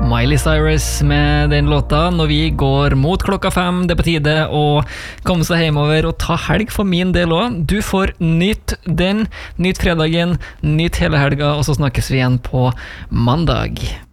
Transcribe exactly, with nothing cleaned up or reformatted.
Miley Cyrus med den låta når vi går mot klokka fem. Det er på tide å komme seg hjemover og ta helg for min del også. Du får nytt den, nytt fredagen, nytt hele helga, og så snakkes vi igjen på mandag.